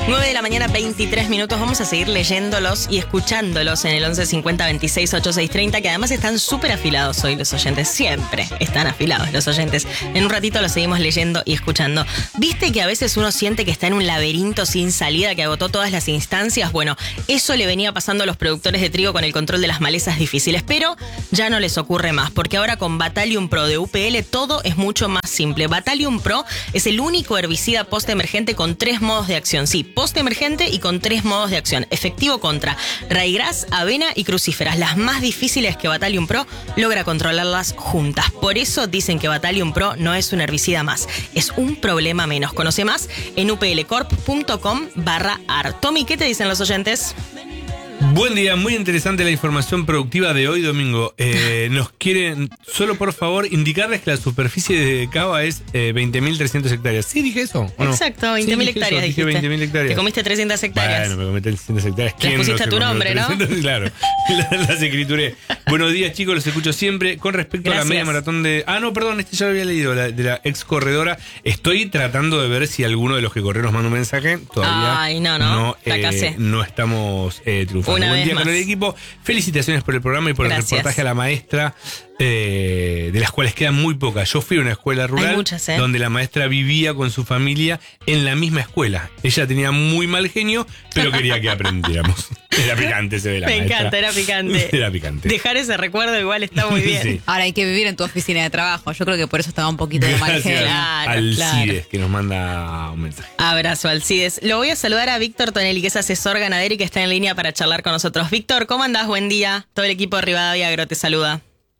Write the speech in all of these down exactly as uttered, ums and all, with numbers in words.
nueve de la mañana, veintitrés minutos. Vamos a seguir leyéndolos y escuchándolos en el once cincuenta veintiséis ochenta y seis treinta, que además están súper afilados hoy los oyentes. Siempre están afilados los oyentes. En un ratito los seguimos leyendo y escuchando. ¿Viste que a veces uno siente que está en un laberinto sin salida, que agotó todas las instancias? Bueno, eso le venía pasando a los productores de trigo con el control de las malezas difíciles, pero ya no les ocurre más, porque ahora con Valium Pro de U P L todo es mucho más simple. Valium Pro es el único herbicida post-emergente con tres modos de acción. Sí, post-emergente y con tres modos de acción. Efectivo contra raigras, avena y crucíferas. Las más difíciles que Valium Pro logra controlarlas juntas. Por eso dicen que Valium Pro no es un herbicida más, es un problema menos. Conoce más en uplcorp.com barra ar. Tommy, ¿qué te dicen los oyentes? Buen día, muy interesante la información productiva de hoy domingo. Eh, nos quieren, solo por favor, indicarles que la superficie de Cava es eh, veinte mil trescientas hectáreas. ¿Sí dije eso? ¿O no? Exacto, veinte mil sí, hectáreas eso, dijiste. dije veinte mil hectáreas. Te comiste trescientas hectáreas. Bueno, me comí trescientas hectáreas. Les pusiste no tu nombre, ¿no? Claro, las, las escrituré. Buenos días, chicos, los escucho siempre. Con respecto Gracias. a la media maratón de... Ah, no, perdón, este ya lo había leído, la, de la ex corredora. Estoy tratando de ver si alguno de los que corrieron nos manda un mensaje. Todavía Ay, no, no, no, la eh, casé. no estamos eh, triunfando. Una Buen vez día más. con el equipo. Felicitaciones por el programa y por Gracias. el reportaje a la maestra, eh, de las cuales quedan muy pocas. Yo fui a una escuela rural. Hay muchas, ¿eh? Donde la maestra vivía con su familia en la misma escuela. Ella tenía muy mal genio, pero quería que aprendiéramos. Era picante, se ve la Me maestra. encanta, era picante. Era picante. Dejar ese recuerdo igual está muy bien. Sí. Ahora hay que vivir en tu oficina de trabajo. Yo creo que por eso estaba un poquito de mal Gracias genio. Claro, al claro. Cides, que nos manda un mensaje. Abrazo, Alcides. Lo voy a saludar a Víctor Tonelli, que es asesor ganadero y que está en línea para charlar con nosotros. Víctor, ¿cómo andás? Buen día. Todo el equipo de Rivadavia Agro te saluda.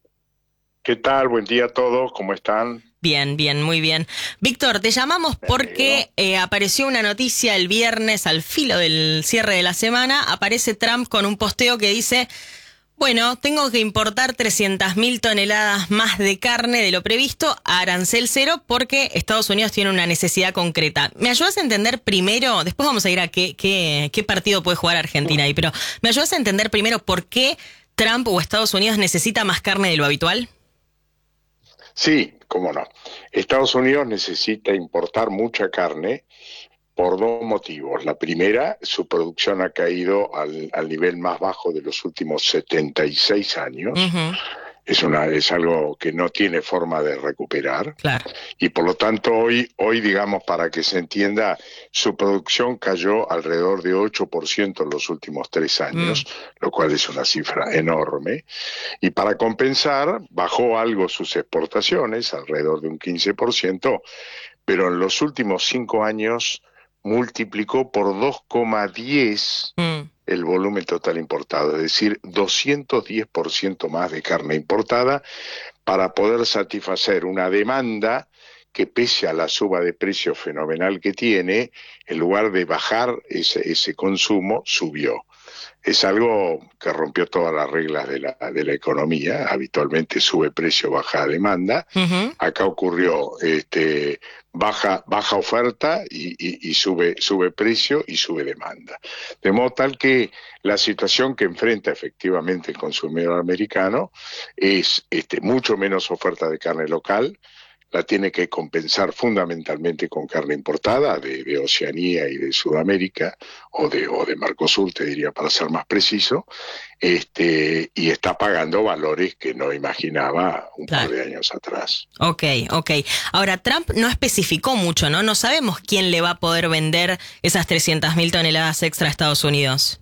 ¿Qué tal? Buen día a todos, ¿cómo están? Bien, bien, muy bien. Víctor, te llamamos porque eh, apareció una noticia el viernes al filo del cierre de la semana. Aparece Trump con un posteo que dice: bueno, tengo que importar trescientas mil toneladas más de carne de lo previsto a arancel cero porque Estados Unidos tiene una necesidad concreta. ¿Me ayudas a entender primero? Después vamos a ir a qué, qué, qué partido puede jugar Argentina ahí, pero ¿me ayudas a entender primero por qué Trump o Estados Unidos necesita más carne de lo habitual? Sí, cómo no. Estados Unidos necesita importar mucha carne por dos motivos. La primera, su producción ha caído al, al nivel más bajo de los últimos setenta y seis años. Uh-huh. Es una, es algo que no tiene forma de recuperar. Claro. Y por lo tanto hoy, hoy digamos, para que se entienda, su producción cayó alrededor de ocho por ciento en los últimos tres años, mm. lo cual es una cifra enorme. Y para compensar, bajó algo sus exportaciones, alrededor de un quince por ciento, pero en los últimos cinco años multiplicó por dos coma diez mm. el volumen total importado, es decir, doscientos diez por ciento más de carne importada para poder satisfacer una demanda que, pese a la suba de precios fenomenal que tiene, en lugar de bajar ese, ese consumo, subió. Es algo que rompió todas las reglas de la, de la economía. Habitualmente sube precio, baja demanda. Uh-huh. Acá ocurrió este, baja, baja oferta y, y, y sube, sube precio y sube demanda. De modo tal que la situación que enfrenta efectivamente el consumidor americano es este, mucho menos oferta de carne local. La tiene que compensar fundamentalmente con carne importada de, de Oceanía y de Sudamérica, o de, o de Mercosur, te diría, para ser más preciso, este, y está pagando valores que no imaginaba un claro. par de años atrás. Ok, ok. Ahora, Trump no especificó mucho, ¿no? No sabemos quién le va a poder vender esas trescientas mil toneladas extra a Estados Unidos.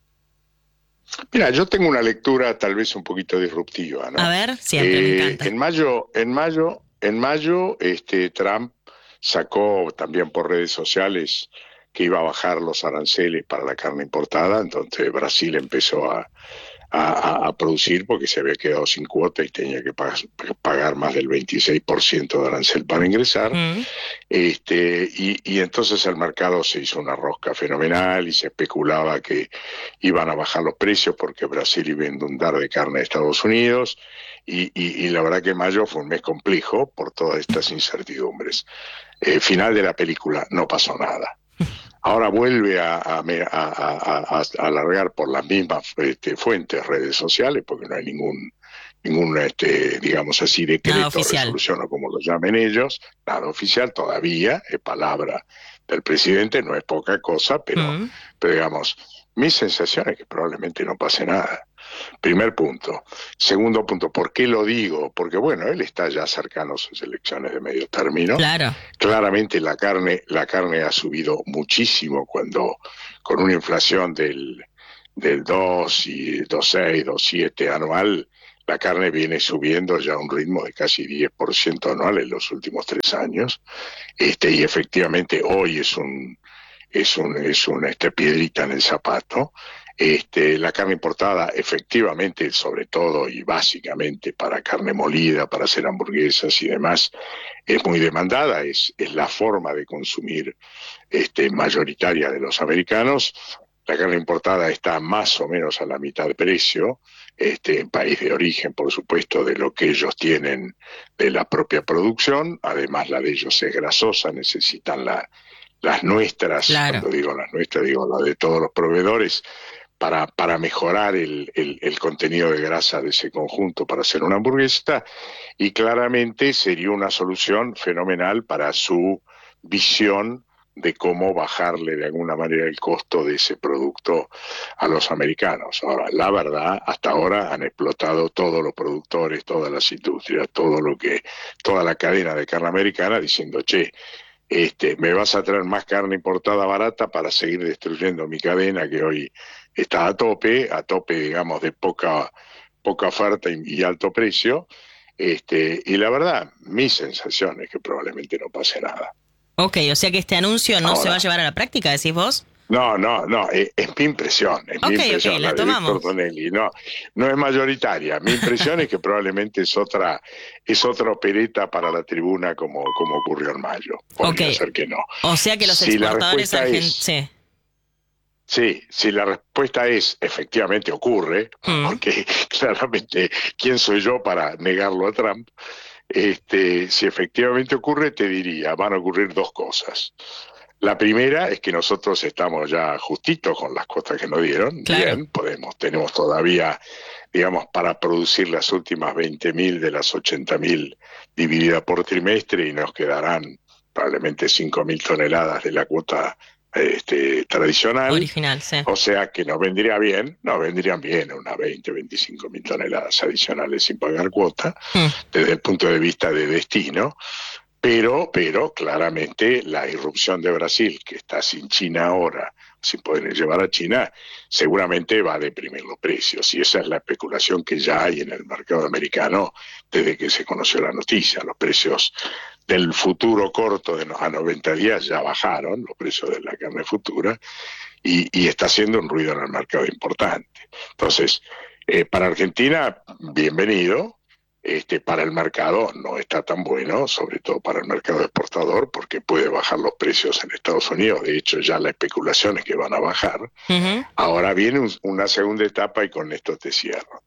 Mira, yo tengo una lectura tal vez un poquito disruptiva, ¿no? A ver, siempre eh, me encanta. En mayo, en mayo... En mayo, este, Trump sacó también por redes sociales que iba a bajar los aranceles para la carne importada, entonces Brasil empezó a, a, a producir porque se había quedado sin cuota y tenía que pagar, pagar más del veintiséis por ciento de arancel para ingresar. Mm. Este, y, y entonces el mercado se hizo una rosca fenomenal y se especulaba que iban a bajar los precios porque Brasil iba a inundar de carne a Estados Unidos. Y, y, y la verdad que mayo fue un mes complejo por todas estas incertidumbres. Eh, final de la película, no pasó nada. Ahora vuelve a, a, a, a, a alargar por las mismas este, fuentes, redes sociales, porque no hay ningún, ningún este, digamos así, decreto, resolución o como lo llamen ellos, nada oficial todavía, es palabra del presidente no es poca cosa, pero, Mm. pero digamos, mi sensación es que probablemente no pase nada. Primer punto. Segundo punto, ¿por qué lo digo? Porque bueno, él está ya cercano a sus elecciones de medio término. Claro. Claramente la carne, la carne ha subido muchísimo cuando con una inflación del, del dos y dos punto seis, dos punto siete anual, la carne viene subiendo ya a un ritmo de casi diez por ciento anual en los últimos tres años. Este, y efectivamente hoy es un es un es una este, piedrita en el zapato. Este, la carne importada, efectivamente, sobre todo y básicamente para carne molida, para hacer hamburguesas y demás, es muy demandada, es, es la forma de consumir este, mayoritaria de los americanos. La carne importada está más o menos a la mitad de precio, este, en país de origen, por supuesto, de lo que ellos tienen de la propia producción. Además, la de ellos es grasosa, necesitan la, las nuestras, Claro. cuando digo las nuestras, digo la de todos los proveedores, para, para mejorar el, el, el contenido de grasa de ese conjunto para hacer una hamburguesa, y claramente sería una solución fenomenal para su visión de cómo bajarle de alguna manera el costo de ese producto a los americanos. Ahora, la verdad, hasta ahora han explotado todos los productores, todas las industrias, todo lo que, toda la cadena de carne americana diciendo, che, este, me vas a traer más carne importada barata para seguir destruyendo mi cadena que hoy está a tope, a tope, digamos, de poca, poca oferta y, y alto precio. Este, y la verdad, mi sensación es que probablemente no pase nada. Ok, o sea que este anuncio no Ahora, se va a llevar a la práctica, decís vos. No, no, no, es, es mi impresión, es Ok, mi ok, impresión, la de tomamos. Víctor Tonelli, no, no es mayoritaria. Mi impresión es que probablemente es otra, es otra opereta para la tribuna como, como ocurrió en mayo. Podría Ok. ser que no. O sea que los Si la exportadores respuesta argentinos... es- Sí. Sí, si la respuesta es efectivamente ocurre, Mm. porque claramente, ¿quién soy yo para negarlo a Trump? Este, si efectivamente ocurre, te diría, van a ocurrir dos cosas. La primera es que nosotros estamos ya justitos con las cuotas que nos dieron. Claro. Bien, podemos, tenemos todavía, digamos, para producir las últimas veinte mil de las ochenta mil divididas por trimestre, y nos quedarán probablemente cinco mil toneladas de la cuota este, tradicional. Original, sí. O sea que nos vendría bien, nos vendrían bien unas veinte, veinticinco mil toneladas adicionales sin pagar cuota, Mm. desde el punto de vista de destino. Pero, pero claramente la irrupción de Brasil, que está sin China ahora, sin poder llevar a China, seguramente va a deprimir los precios. Y esa es la especulación que ya hay en el mercado americano desde que se conoció la noticia. Los precios del futuro corto de no- a noventa días ya bajaron, los precios de la carne futura, y, y está haciendo un ruido en el mercado importante. Entonces, eh, para Argentina, bienvenido. Este, para el mercado no está tan bueno, sobre todo para el mercado exportador, porque puede bajar los precios en Estados Unidos. De hecho, ya la especulación es que van a bajar. Ujú. Ahora viene un, una segunda etapa, y con esto te cierro.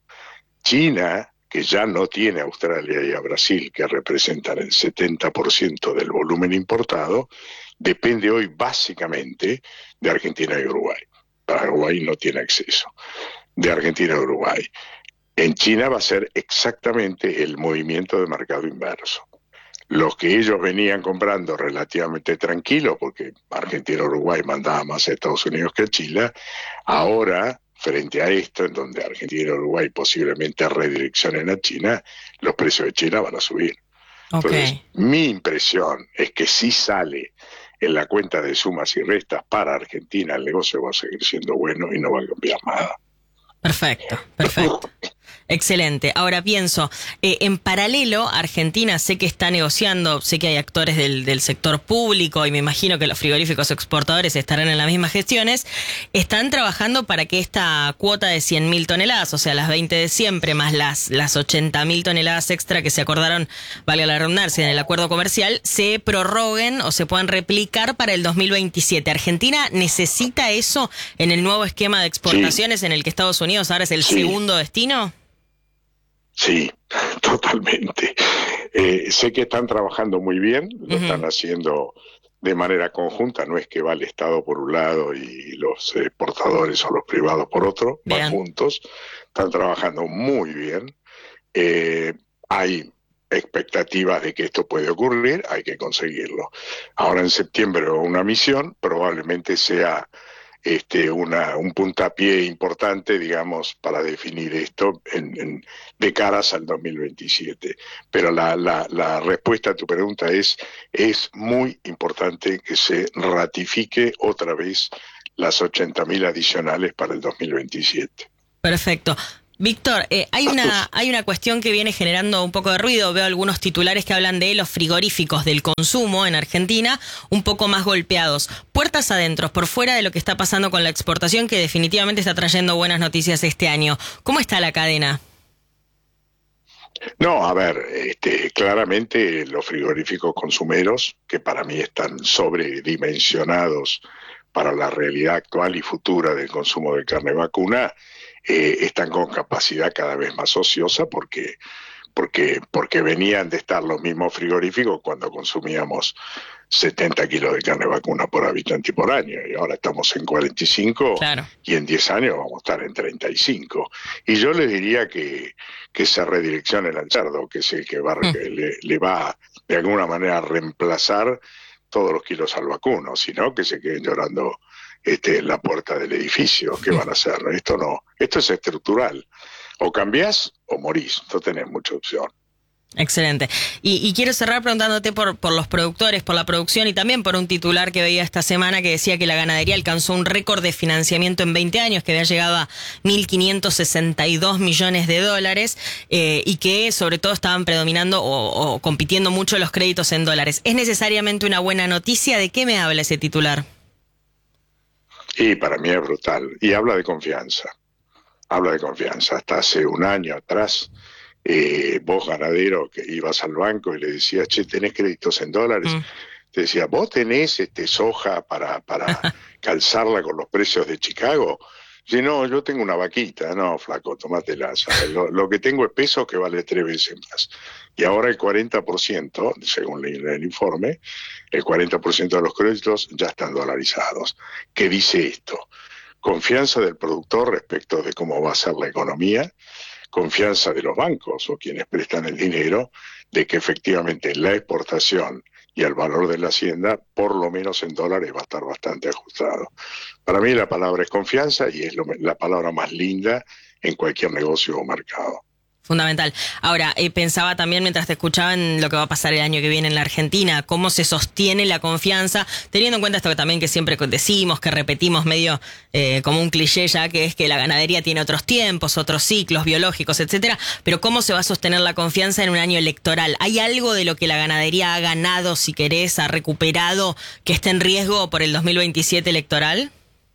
China, que ya no tiene a Australia y a Brasil, que representan el setenta por ciento del volumen importado, depende hoy básicamente de Argentina y Uruguay. Paraguay no tiene acceso. De Argentina y Uruguay. En China va a ser exactamente el movimiento de mercado inverso. Los que ellos venían comprando relativamente tranquilos, porque Argentina y Uruguay mandaba más a Estados Unidos que a Chile, ahora, frente a esto, en donde Argentina y Uruguay posiblemente redireccionen a China, los precios de China van a subir. Ok. Entonces, mi impresión es que si sale en la cuenta de sumas y restas para Argentina, el negocio va a seguir siendo bueno y no va a cambiar nada. Perfecto, perfecto. Excelente. Ahora pienso, eh, en paralelo, Argentina sé que está negociando, sé que hay actores del, del sector público y me imagino que los frigoríficos exportadores estarán en las mismas gestiones, están trabajando para que esta cuota de cien mil toneladas, o sea, las veinte de siempre, más las, las ochenta mil toneladas extra que se acordaron, valga la redundancia, en el acuerdo comercial, se prorroguen o se puedan replicar para el dos mil veintisiete. ¿Argentina necesita eso en el nuevo esquema de exportaciones, sí, en el que Estados Unidos ahora es el sí. segundo destino? Sí, totalmente. Eh, sé que están trabajando muy bien, lo uh-huh. están haciendo de manera conjunta, no es que va el Estado por un lado y los exportadores o los privados por otro, bien. Van juntos, están trabajando muy bien. Eh, hay expectativas de que esto puede ocurrir, hay que conseguirlo. Ahora en septiembre una misión probablemente sea este, una, un puntapié importante, digamos, para definir esto en, en, de caras al dos mil veintisiete. Pero la, la, la respuesta a tu pregunta es, es muy importante que se ratifique otra vez las ochenta mil adicionales para el dos mil veintisiete. Perfecto. Víctor, eh, hay una hay una cuestión que viene generando un poco de ruido. Veo algunos titulares que hablan de los frigoríficos del consumo en Argentina un poco más golpeados. Puertas adentro, por fuera de lo que está pasando con la exportación, que definitivamente está trayendo buenas noticias este año. ¿Cómo está la cadena? No, a ver, este, claramente los frigoríficos consumeros, que para mí están sobredimensionados para la realidad actual y futura del consumo de carne vacuna, Eh, están con capacidad cada vez más ociosa porque, porque, porque venían de estar los mismos frigoríficos cuando consumíamos setenta kilos de carne vacuna por habitante y por año, y ahora estamos en cuarenta y cinco, claro. Y en diez años vamos a estar en treinta y cinco. Y yo les diría que, que se redireccione el cerdo, que es el que, va, mm. que le, le va de alguna manera a reemplazar todos los kilos al vacuno, sino que se queden llorando Este, en la puerta del edificio. ¿Qué van a hacer? Esto no, esto es estructural. O cambiás o morís, no tenés mucha opción. Excelente. Y, y quiero cerrar preguntándote por, por los productores, por la producción y también por un titular que veía esta semana que decía que la ganadería alcanzó un récord de financiamiento en veinte años, que había llegado a mil quinientos sesenta y dos millones de dólares eh, y que sobre todo estaban predominando o, o compitiendo mucho los créditos en dólares. ¿Es necesariamente una buena noticia? ¿De qué me habla ese titular? Y para mí es brutal. Y habla de confianza. Habla de confianza. Hasta hace un año atrás, eh, vos ganadero que ibas al banco y le decías, che, ¿tenés créditos en dólares? Mm. Te decía, ¿vos tenés este soja para, para calzarla con los precios de Chicago? Si no, yo tengo una vaquita. No, flaco, tomátela. Lo, lo que tengo es peso que vale tres veces más. Y ahora el cuarenta por ciento, según el, el informe, el cuarenta por ciento de los créditos ya están dolarizados. ¿Qué dice esto? Confianza del productor respecto de cómo va a ser la economía, confianza de los bancos o quienes prestan el dinero, de que efectivamente la exportación y el valor de la hacienda, por lo menos en dólares, va a estar bastante ajustado. Para mí la palabra es confianza y es lo, la palabra más linda en cualquier negocio o mercado. Fundamental. Ahora, eh, pensaba también mientras te escuchaba en lo que va a pasar el año que viene en la Argentina, cómo se sostiene la confianza, teniendo en cuenta esto que también que siempre decimos, que repetimos medio eh, como un cliché ya, que es que la ganadería tiene otros tiempos, otros ciclos biológicos, etcétera, pero cómo se va a sostener la confianza en un año electoral. ¿Hay algo de lo que la ganadería ha ganado, si querés, ha recuperado, que esté en riesgo por el dos mil veintisiete electoral?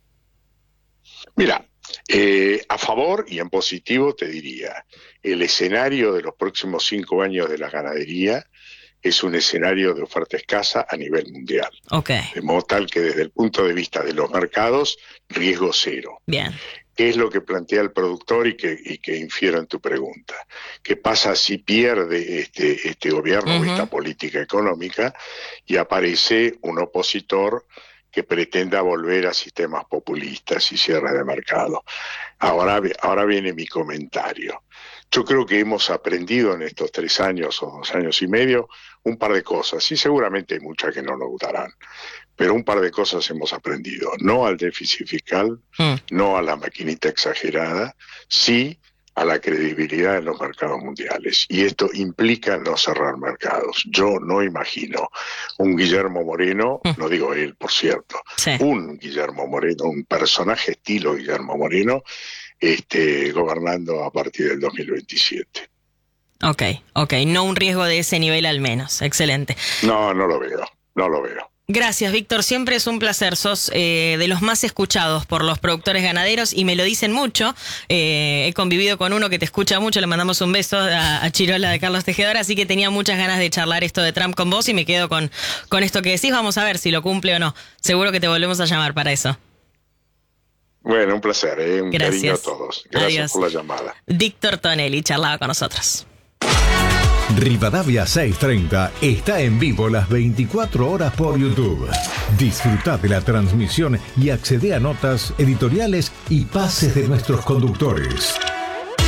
Mira, Eh, a favor y en positivo te diría, el escenario de los próximos cinco años de la ganadería es un escenario de oferta escasa a nivel mundial. Okay. De modo tal que desde el punto de vista de los mercados, riesgo cero. Bien. ¿Qué es lo que plantea el productor y que, y que infiero en tu pregunta? ¿Qué pasa si pierde este, este gobierno, uh-huh, esta política económica y aparece un opositor que pretenda volver a sistemas populistas y cierre de mercado? Ahora, ahora viene mi comentario. Yo creo que hemos aprendido en estos tres años o dos años y medio un par de cosas, y seguramente hay muchas que no nos gustarán, pero un par de cosas hemos aprendido. No al déficit fiscal, mm. no a la maquinita exagerada, sí a la credibilidad en los mercados mundiales. Y esto implica no cerrar mercados. Yo no imagino un Guillermo Moreno, mm. no digo él, por cierto, sí. un Guillermo Moreno, un personaje estilo Guillermo Moreno, este, gobernando a partir del dos mil veintisiete. Ok, ok. No un riesgo de ese nivel al menos. Excelente. No, no lo veo, no lo veo. Gracias, Víctor. Siempre es un placer. Sos eh, de los más escuchados por los productores ganaderos y me lo dicen mucho. Eh, he convivido con uno que te escucha mucho. Le mandamos un beso a, a Chirola de Carlos Tejedor. Así que tenía muchas ganas de charlar esto de Trump con vos y me quedo con, con esto que decís. Vamos a ver si lo cumple o no. Seguro que te volvemos a llamar para eso. Bueno, un placer. ¿eh? Un Gracias. cariño a todos. Gracias Adiós. por la llamada. Víctor Tonelli charlaba con nosotros. Rivadavia seiscientos treinta está en vivo las veinticuatro horas por YouTube. Disfruta de la transmisión y accede a notas, editoriales y pases de nuestros conductores.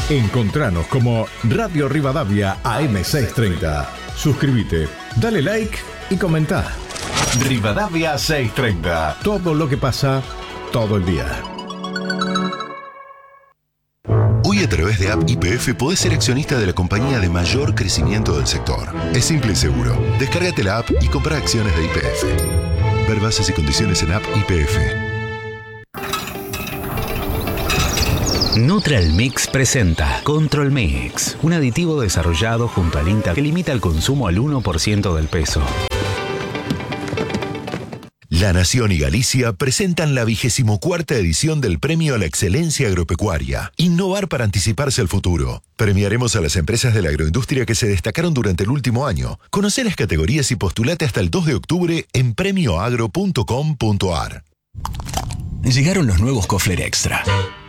Encontranos como Radio Rivadavia A M seiscientos treinta. Suscríbete, dale like y comenta. Rivadavia seiscientos treinta. Todo lo que pasa todo el día. Hoy a través de App Y P F podés ser accionista de la compañía de mayor crecimiento del sector. Es simple y seguro. Descárgate la app y compra acciones de Y P F. Ver bases y condiciones en App Y P F. Neutral Mix presenta Control Mix, un aditivo desarrollado junto al INTA que limita el consumo al uno por ciento del peso. La Nación y Galicia presentan la vigésimo cuarta edición del Premio a la Excelencia Agropecuaria. Innovar para anticiparse al futuro. Premiaremos a las empresas de la agroindustria que se destacaron durante el último año. Conoce las categorías y postulate hasta el dos de octubre en premio agro punto com punto a r. Llegaron los nuevos Kofler Extra.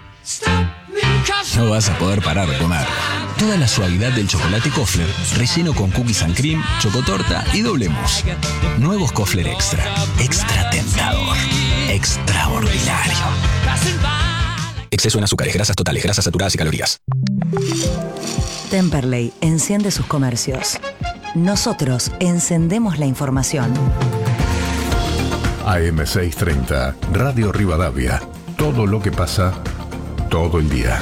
No vas a poder parar de comer. Toda la suavidad del chocolate Kofler, relleno con cookies and cream, chocotorta y doble mousse. Nuevos Kofler Extra. Extra tentador. Extraordinario. Exceso en azúcares, grasas totales, grasas saturadas y calorías. Temperley enciende sus comercios. Nosotros encendemos la información. A M seiscientos treinta, Radio Rivadavia. Todo lo que pasa todo el día.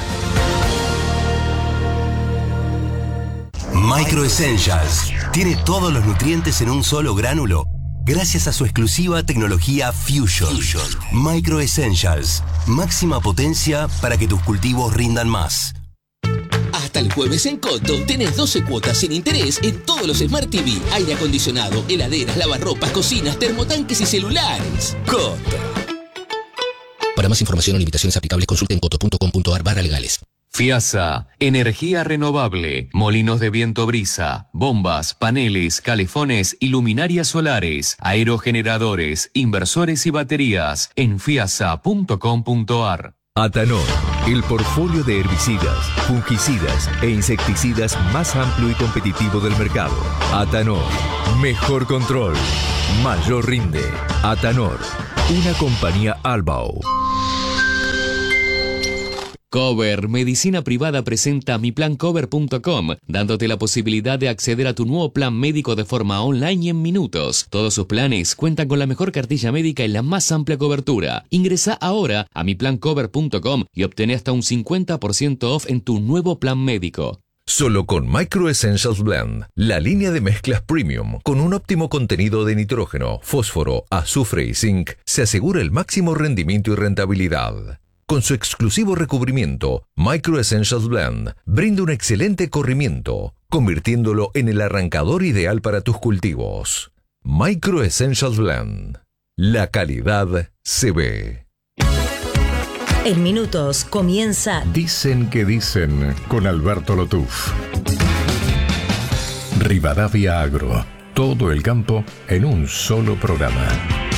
Micro Essentials tiene todos los nutrientes en un solo gránulo gracias a su exclusiva tecnología Fusion. Fusion. Micro Essentials, máxima potencia para que tus cultivos rindan más. Hasta el jueves en Coto tenés doce cuotas sin interés en todos los Smart T V, aire acondicionado, heladeras, lavarropas, cocinas, termotanques y celulares. Coto. Para más información o limitaciones aplicables, consulten coto punto com punto a r barra legales. FIASA, energía renovable, molinos de viento brisa, bombas, paneles, calefones y luminarias solares, aerogeneradores, inversores y baterías en fiasa punto com punto a r. Atanor, el portfolio de herbicidas, fungicidas e insecticidas más amplio y competitivo del mercado. Atanor, mejor control, mayor rinde. Atanor, una compañía Albao. Cover, medicina privada presenta mi plan cover punto com, dándote la posibilidad de acceder a tu nuevo plan médico de forma online y en minutos. Todos sus planes cuentan con la mejor cartilla médica y la más amplia cobertura. Ingresa ahora a mi plan cover punto com y obtén hasta un cincuenta por ciento off en tu nuevo plan médico. Solo con Micro Essentials Blend, la línea de mezclas premium con un óptimo contenido de nitrógeno, fósforo, azufre y zinc, se asegura el máximo rendimiento y rentabilidad. Con su exclusivo recubrimiento, Micro Essentials Blend brinda un excelente corrimiento, convirtiéndolo en el arrancador ideal para tus cultivos. Micro Essentials Blend. La calidad se ve. En minutos comienza Dicen que dicen con Alberto Lotuf. Rivadavia Agro. Todo el campo en un solo programa.